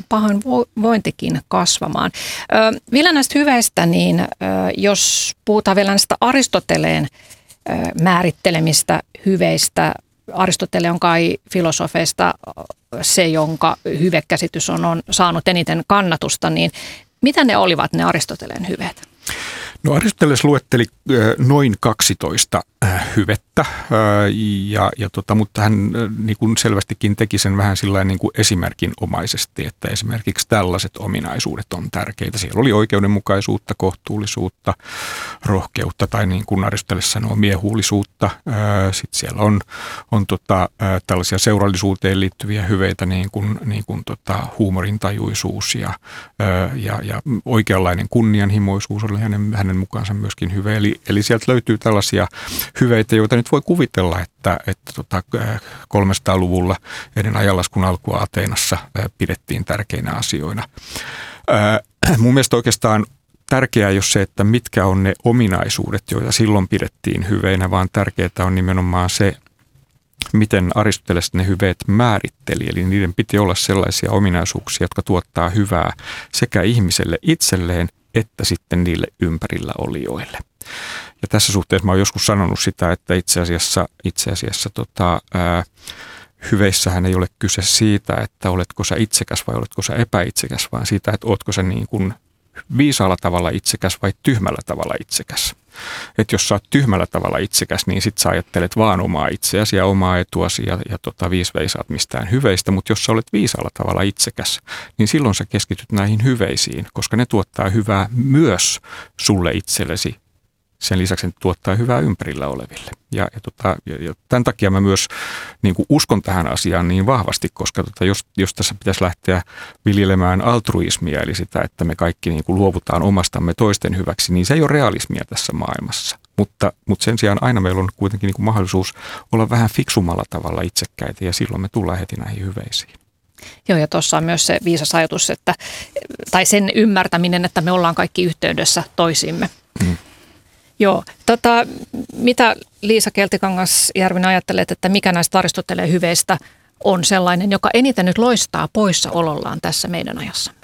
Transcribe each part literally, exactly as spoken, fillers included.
pahoinvointikin kasvamaan. Ö, vielä näistä hyveistä, niin ö, jos puhutaan vielä näistä Aristoteleen ö, määrittelemistä hyveistä, Aristotele on kai filosofeista se, jonka hyvekäsitys on, on saanut eniten kannatusta, niin mitä ne olivat ne Aristoteleen hyveet? No Aristoteles luetteli noin kaksitoista hyvettä, ja, ja tota, mutta hän niin kuin selvästikin teki sen vähän sillain niin kuin esimerkinomaisesti, että esimerkiksi tällaiset ominaisuudet on tärkeitä. Siellä oli oikeudenmukaisuutta, kohtuullisuutta, rohkeutta tai niin kuin Aristoteles sanoo miehuulisuutta. Sitten siellä on, on tota, tällaisia seurallisuuteen liittyviä hyveitä, niin kuin, niin kuin tota, huumorintajuisuus ja, ja, ja oikeanlainen kunnianhimoisuus oli hänen, hänen mukaansa myöskin hyve. Eli, eli sieltä löytyy tällaisia hyveitä, joita nyt voi kuvitella, että, että tota kolmesataaluvulla ennen ajanlaskun alkua Ateenassa pidettiin tärkeinä asioina. Ää, mun mielestä oikeastaan tärkeää ei ole se, että mitkä on ne ominaisuudet, joita silloin pidettiin hyveinä, vaan tärkeää on nimenomaan se, miten Aristoteles ne hyveet määritteli. Eli niiden piti olla sellaisia ominaisuuksia, jotka tuottaa hyvää sekä ihmiselle itselleen, että sitten niille ympärillä olijoille. Ja tässä suhteessa mä oon joskus sanonut sitä, että itse asiassa, itse asiassa tota, ää, hyveissähän ei ole kyse siitä, että oletko sä itsekäs vai oletko sä epäitsekäs, vaan siitä, että ootko sä niin kuin viisaalla tavalla itsekäs vai tyhmällä tavalla itsekäs. Että jos sä oot tyhmällä tavalla itsekäs, niin sit sä ajattelet vaan omaa itseäsi ja omaa etuasi ja, ja tota, viisveisaat mistään hyveistä, mutta jos sä olet viisaalla tavalla itsekäs, niin silloin sä keskityt näihin hyveisiin, koska ne tuottaa hyvää myös sulle itsellesi. Sen lisäksi ne tuottaa hyvää ympärillä oleville. Ja, ja, tota, ja, ja tämän takia mä myös niin kuin uskon tähän asiaan niin vahvasti, koska tota, jos, jos tässä pitäisi lähteä viljelemään altruismia, eli sitä, että me kaikki niin kuin luovutaan omastamme toisten hyväksi, niin se ei ole realismia tässä maailmassa. Mutta, mutta sen sijaan aina meillä on kuitenkin niin kuin mahdollisuus olla vähän fiksummalla tavalla itsekkäitä, ja silloin me tullaan heti näihin hyveisiin. Joo, ja tuossa on myös se viisas ajatus, että, tai sen ymmärtäminen, että me ollaan kaikki yhteydessä toisiimme. Hmm. Joo. Tota, mitä Liisa Keltikangas-Järvinen ajattelet, että mikä näistä Aristoteleen hyveistä on sellainen, joka eniten nyt loistaa poissaolollaan tässä meidän ajassamme?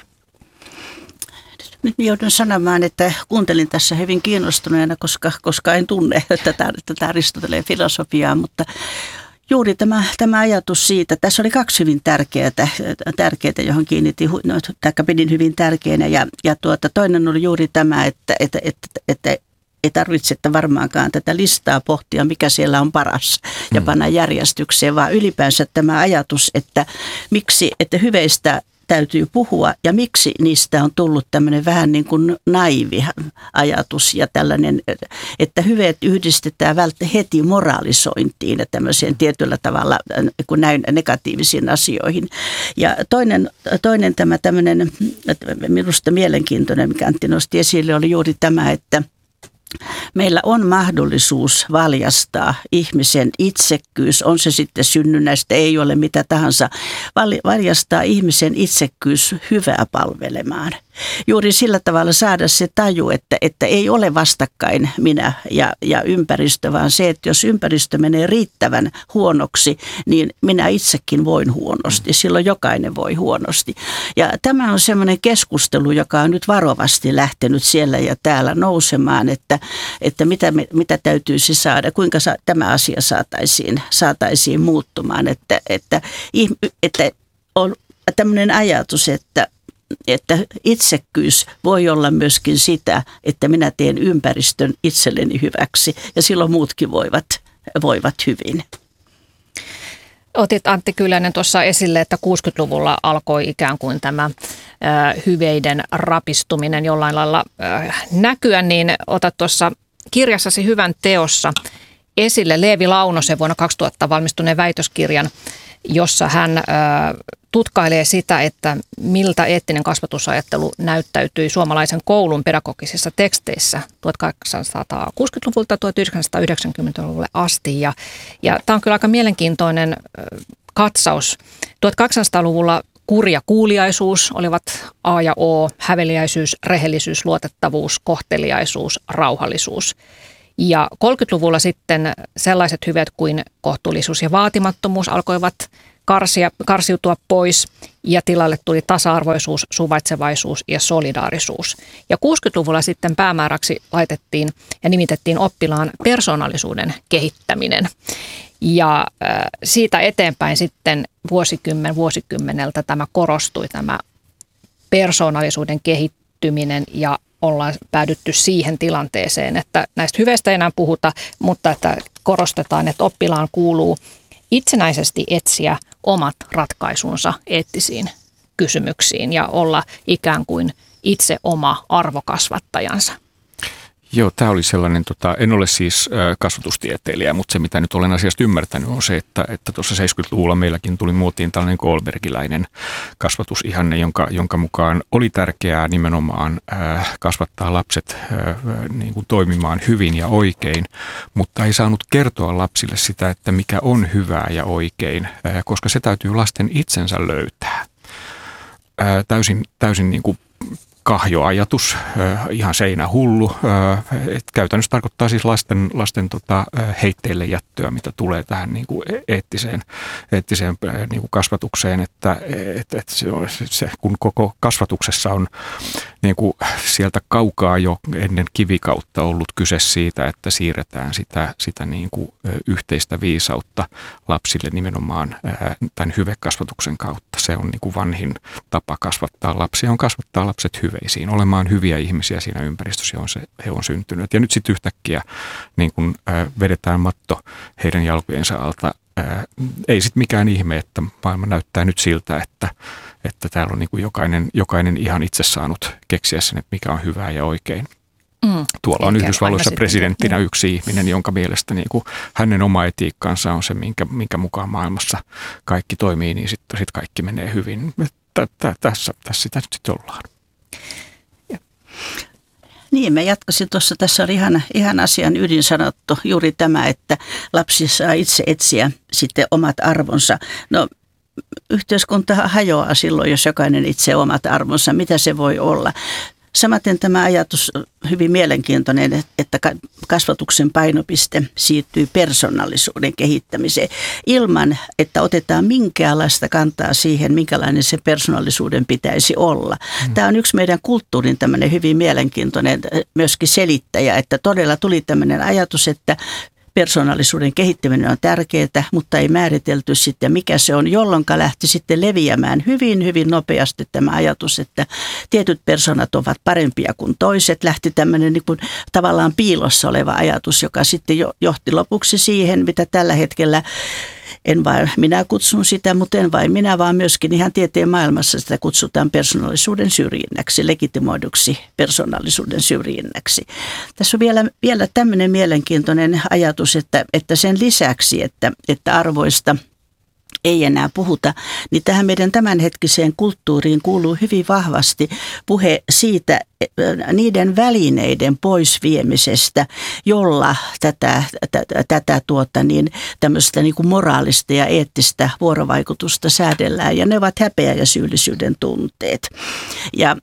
Nyt joudun sanomaan, että kuuntelin tässä hyvin kiinnostuneena, koska, koska en tunne tätä, tätä Aristoteleen filosofiaa, mutta juuri tämä, tämä ajatus siitä, tässä oli kaksi hyvin tärkeää, tärkeää johon kiinnitin, no, taikka pidin hyvin tärkeänä, ja, ja tuota, toinen oli juuri tämä, että, että, että, että ei tarvitse varmaankaan tätä listaa pohtia, mikä siellä on paras ja panna järjestykseen, vaan ylipäänsä tämä ajatus, että miksi, että hyveistä täytyy puhua ja miksi niistä on tullut tämmöinen vähän niin kuin naivi ajatus ja tällainen, että hyveet yhdistetään välttämättä heti moraalisointiin ja tämmöiseen tietyllä tavalla kuin näin negatiivisiin asioihin. Ja toinen, toinen tämä tämmöinen minusta mielenkiintoinen, mikä Antti nosti esille, oli juuri tämä, että meillä on mahdollisuus valjastaa ihmisen itsekkyys, on se sitten synnynnäistä, ei ole mitä tahansa, valjastaa ihmisen itsekkyys hyvää palvelemaan. Juuri sillä tavalla saada se taju, että, että ei ole vastakkain minä ja, ja ympäristö, vaan se, että jos ympäristö menee riittävän huonoksi, niin minä itsekin voin huonosti. Silloin jokainen voi huonosti. Ja tämä on semmoinen keskustelu, joka on nyt varovasti lähtenyt siellä ja täällä nousemaan, että, että mitä, mitä täytyisi saada, kuinka sa, tämä asia saataisiin, saataisiin muuttumaan. Että, että, että on tämmöinen ajatus, että että itsekkyys voi olla myöskin sitä, että minä teen ympäristön itselleni hyväksi ja silloin muutkin voivat, voivat hyvin. Otit Antti Kylänen tuossa esille, että kuusikymmentäluvulla alkoi ikään kuin tämä äh, hyveiden rapistuminen jollain lailla äh, näkyä, niin otat tuossa kirjassasi Hyvän teossa esille Leevi Launosen vuonna kaksituhatta valmistuneen väitöskirjan, jossa hän äh, tutkailee sitä, että miltä eettinen kasvatusajattelu näyttäytyi suomalaisen koulun pedagogisissa teksteissä tuhatkahdeksansataakuusikymmentäluvulta tuhatyhdeksänsataayhdeksänkymmentäluvulle asti. Ja, ja tämä on kyllä aika mielenkiintoinen katsaus. tuhatkahdeksansataaluvulla kuri ja kuuliaisuus olivat A ja O, häveliäisyys, rehellisyys, luotettavuus, kohteliaisuus, rauhallisuus. Ja kolmekymmentäluvulla sitten sellaiset hyveet kuin kohtuullisuus ja vaatimattomuus alkoivat karsia, karsiutua pois ja tilalle tuli tasa-arvoisuus, suvaitsevaisuus ja solidaarisuus. Ja kuusikymmentäluvulla sitten päämääräksi laitettiin ja nimitettiin oppilaan persoonallisuuden kehittäminen. Ja siitä eteenpäin sitten vuosikymmen vuosikymmeneltä tämä korostui, tämä persoonallisuuden kehittyminen, ja ollaan päädytty siihen tilanteeseen, että näistä hyveistä ei enää puhuta, mutta että korostetaan, että oppilaan kuuluu itsenäisesti etsiä omat ratkaisunsa eettisiin kysymyksiin ja olla ikään kuin itse oma arvokasvattajansa. Joo, tämä oli sellainen, tota, en ole siis äh, kasvatustieteilijä, mutta se mitä nyt olen asiasta ymmärtänyt on se, että, että tuossa seitsemänkymmentäluvulla meilläkin tuli muotiin tällainen Kohlbergiläinen kasvatusihanne, jonka, jonka mukaan oli tärkeää nimenomaan äh, kasvattaa lapset äh, niin kuin toimimaan hyvin ja oikein, mutta ei saanut kertoa lapsille sitä, että mikä on hyvää ja oikein, äh, koska se täytyy lasten itsensä löytää. Äh, täysin, täysin niin kuin kahjoajatus, ihan seinähullu. Et käytännössä tarkoittaa siis lasten, lasten tota, heitteille jättöä, mitä tulee tähän niin kuin eettiseen, eettiseen niin kuin kasvatukseen. Että, et, et se, se, kun koko kasvatuksessa on niin kuin sieltä kaukaa jo ennen kivikautta ollut kyse siitä, että siirretään sitä, sitä niin kuin yhteistä viisautta lapsille nimenomaan tämän hyvekasvatuksen kautta. Se on niin kuin vanhin tapa kasvattaa lapsia, on kasvattaa lapset hyveisiin, olemaan hyviä ihmisiä siinä ympäristössä, johon se, he on syntynyt. Ja nyt sitten yhtäkkiä niin kun, äh, vedetään matto heidän jalkojensa alta. Äh, ei sitten mikään ihme, että maailma näyttää nyt siltä, että, että täällä on niin kuin jokainen, jokainen ihan itse saanut keksiä sen, että mikä on hyvää ja oikein. Mm, Tuolla on Yhdysvalloissa presidenttinä niin. yksi ihminen, jonka mielestä niin kuin hänen oma etiikkansa on se, minkä, minkä mukaan maailmassa kaikki toimii, niin sitten sit kaikki menee hyvin. Tässä, tässä, tässä sitä nyt sitten ollaan. Niin, mä jatkaisin tuossa, tässä oli ihan, ihan asian ydin sanottu, juuri tämä, että lapsi saa itse etsiä sitten omat arvonsa. No, yhteiskunta hajoaa silloin, jos jokainen itse omat arvonsa, mitä se voi olla. Samaten tämä ajatus hyvin mielenkiintoinen, että kasvatuksen painopiste siirtyy persoonallisuuden kehittämiseen ilman, että otetaan minkäänlaista kantaa siihen, minkälainen se persoonallisuuden pitäisi olla. Mm. Tämä on yksi meidän kulttuurin tämmöinen hyvin mielenkiintoinen myöskin selittäjä, että todella tuli tämmöinen ajatus, että persoonallisuuden kehittäminen on tärkeää, mutta ei määritelty sitten, mikä se on, jolloin lähti sitten leviämään hyvin, hyvin nopeasti tämä ajatus, että tietyt persoonat ovat parempia kuin toiset. Lähti tämmöinen niin kuin tavallaan piilossa oleva ajatus, joka sitten johti lopuksi siihen, mitä tällä hetkellä en vain minä kutsun sitä, mutta en vain minä, vaan myöskin ihan tieteen maailmassa sitä kutsutaan persoonallisuuden syrjinnäksi, legitimoiduksi persoonallisuuden syrjinnäksi. Tässä on vielä, vielä tämmöinen mielenkiintoinen ajatus, että, että sen lisäksi, että, että arvoista ei enää puhuta, niin tähän meidän tämänhetkiseen kulttuuriin kuuluu hyvin vahvasti puhe siitä niiden välineiden poisviemisestä, jolla tätä, tätä, tätä tuota, niin, tämmöistä niin kuin moraalista ja eettistä vuorovaikutusta säädellään, ja ne ovat häpeä ja syyllisyyden tunteet. Ja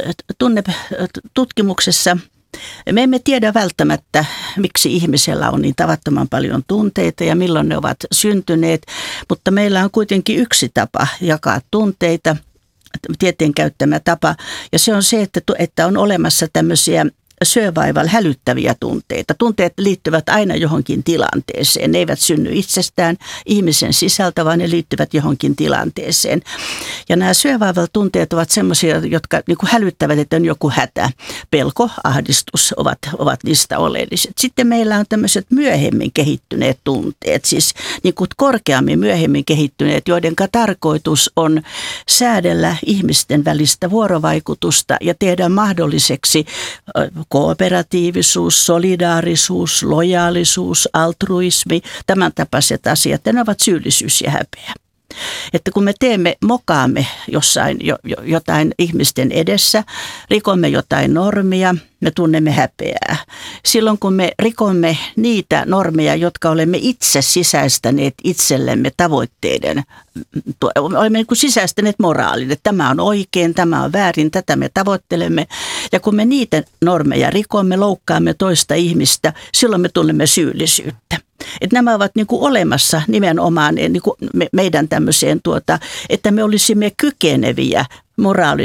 tunnetutkimuksessa me emme tiedä välttämättä, miksi ihmisellä on niin tavattoman paljon tunteita ja milloin ne ovat syntyneet, mutta meillä on kuitenkin yksi tapa jakaa tunteita, tieteen käyttämä tapa, ja se on se, että, että on olemassa tämmöisiä survival hälyttäviä tunteita. Tunteet liittyvät aina johonkin tilanteeseen. Ne eivät synny itsestään ihmisen sisältä, vaan ne liittyvät johonkin tilanteeseen. Ja nämä survival-tunteet ovat semmoisia, jotka niin kuin hälyttävät, että on joku hätä. Pelko, ahdistus ovat, ovat niistä oleelliset. Sitten meillä on tämmöiset myöhemmin kehittyneet tunteet, siis niin kuin korkeammin myöhemmin kehittyneet, joiden tarkoitus on säädellä ihmisten välistä vuorovaikutusta ja tehdä mahdolliseksi kooperatiivisuus, solidaarisuus, lojaalisuus, altruismi, tämän tapaiset asiat, ne ovat syyllisyys ja häpeä. Että kun me teemme, mokaamme jossain, jo, jo, jotain ihmisten edessä, rikomme jotain normia, me tunnemme häpeää. Silloin kun me rikomme niitä normeja, jotka olemme itse sisäistäneet itsellemme tavoitteiden, olemme niin kuin sisäistäneet moraalin, että tämä on oikein, tämä on väärin, tätä me tavoittelemme. Ja kun me niitä normeja rikomme, loukkaamme toista ihmistä, silloin me tunnemme syyllisyyttä. että nämä ovat niin kuin olemassa nimenomaan niin kuin me, meidän tämmöiseen, tuota, että me olisimme kykeneviä moraalisesti